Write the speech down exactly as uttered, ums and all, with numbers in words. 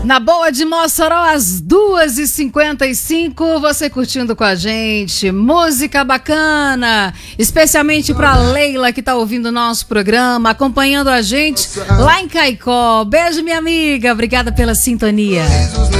Na boa de Mossoró, às duas e cinquenta e cinco, você curtindo com a gente, música bacana, especialmente pra Leila que tá ouvindo o nosso programa, acompanhando a gente lá em Caicó. Beijo, minha amiga, obrigada pela sintonia.